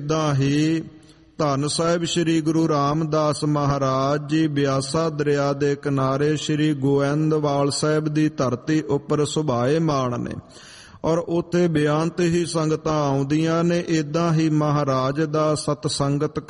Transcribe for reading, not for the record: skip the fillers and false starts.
ਇਦਾਂ ਹੀ ਧੰਨ ਸਾਹਿਬ ਸ੍ਰੀ ਗੁਰੂ ਰਾਮਦਾਸ ਮਹਾਰਾਜ ਜੀ ਬਿਆਸਾ ਦਰਿਆ ਦੇ ਕਿਨਾਰੇ ਸ੍ਰੀ ਗੋਇੰਦਵਾਲ ਸਾਹਿਬ ਦੀ ਧਰਤੀ ਉੱਪਰ ਸੁਭਾਏ ਮਾਣ ਨੇ ਔਰ ਉੱਥੇ ਬੇਅੰਤ ਹੀ ਸੰਗਤਾਂ ਆਉਂਦੀਆਂ ਨੇ। ਇਦਾਂ ਹੀ ਮਹਾਰਾਜ ਦਾ ਸਤਸੰਗਤ